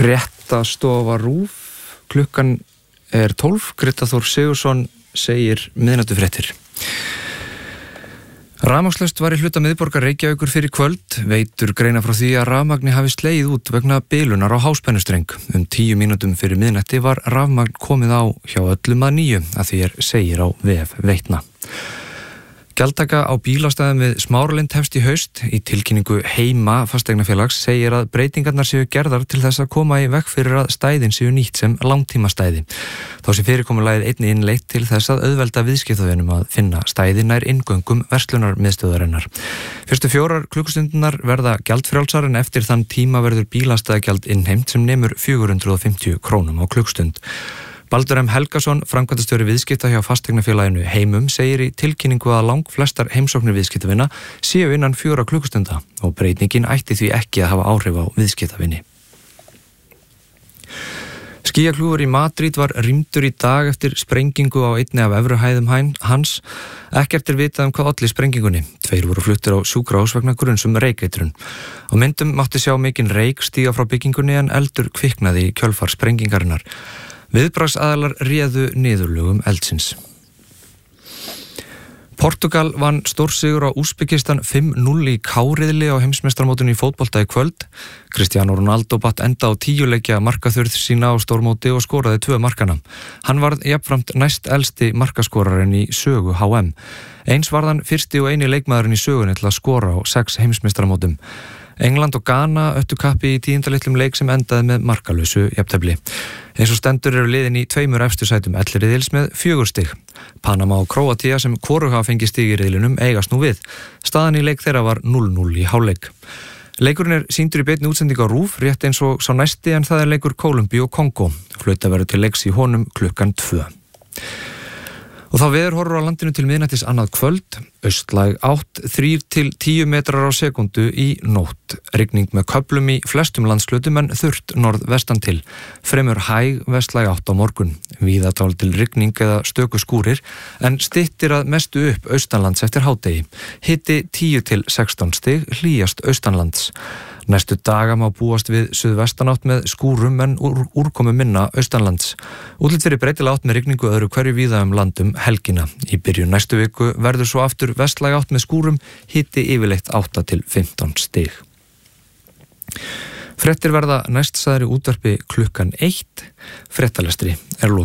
Fréttastofa RÚV, klukkan 12, Greta Þór Sigurðsson segir miðnættufréttir. Rafmagnslaust var í hluta miðborgar Reykjavíkur fyrir kvöld, veitur greina frá því að rafmagni hafi slegið út vegna bilunar á háspennustreng. 10 mínútum fyrir miðnætti var rafmagn komið á hjá öllum að 9, að því segir á vef Veitna. Gjaldtaka á bílastæðum við Smáralind hefst í haust. Í tilkynningu Heima fasteignafélags segir að breytingarnar séu gerðar til þess að koma í veg fyrir að stæðin séu nýtt sem langtímastæði. Þá sé fyrirkomulagið einnig innleitt til þess að auðvelda viðskiptavinum að finna stæði nær inngöngum verslunarmiðstöðvarinnar. Fyrstu 4 klukkustundirnar verða gjaldfrjálsar en eftir þann tíma verður bílastæðagjald innheimt sem nemur 450 krónum á klukkstund. Baldur M. Helgason, framkvæmdastjóri viðskipta hjá fasteignafélaginu Heimum, segir í tilkynningu að langflestar heimsóknir viðskiptavina séu innan 4 klukkustunda og breytingin ætti því ekki að hafa áhrif á viðskiptavinni. Skýjakljúfur í Madríd var rýmdur í dag eftir sprengingu á einni af efru hæðum hans. Ekkert vitað hvað olli sprengingunni. 2 voru fluttir á sjúkrahús vegna gruns reykeitrun. Á myndum mátti sjá mikinn reyk stíga frá byggingunni en eldur kviknaði í kjölfar sprengingarinnar. Viðbragðsaðilar réðu niðurlögum eldsins. Portugal vann stórsigur á Úsbekistan 5-0 í K-riðli á heimsmeistarmótinu í fótbolta í kvöld. Cristiano Ronaldo batt enda á 10 leikja markaþurrð sína á stórmóti og skoraði 2 markana. Hann varð jafnframt næst elsti markaskorarinn í sögu HM. Eins varð hann fyrsti og eini leikmaðurinn í sögunni til að skora á 6 heimsmeistaramótum. England og Ghana öttu kappi í 10. litlum leik sem endaði með markalausu jafntefli. Eins og stendur eru liðin í 2 efstu sætum elliriðils með 4 stig. Panama og Króatía sem hvorug hafa fengið stig í riðlinum eigast nú við. Staðan í leik þeirra var 0-0 í hálfleik. Leikurinn sýndur í beinni útsendingu á RÚV rétt eins og sá næsti en það leikur Kólumbíu og Kongó. Flautað verður til leiks í honum klukkan 2. Og þá veðurhorfur á landinu til miðnættis annað kvöld, austlæg átt 3-10 metrar á sekundu í nótt. Rigning með köflum í flestum landshlutum en þurrt norðvestan til. Fremur hæg vestlæg átt á morgun. Víða dálítil rigning eða stöku skúrir en styttir að mestu upp austanlands eftir hádegi. Hiti 10-16 stig, hlýjast austanlands. Næstu daga má búast við suðvestanátt með skúrum en úrkomu minna austanlands. Útlit fyrir breytilega átt með rigningu öðru hverju víða landum helgina. Í byrjun næstu viku verður svo aftur vestlæg átt með skúrum, hiti yfirleitt 8-15 stig. Fréttir verða næst sagðar í útvarpi klukkan 1. Fréttalestri lokið.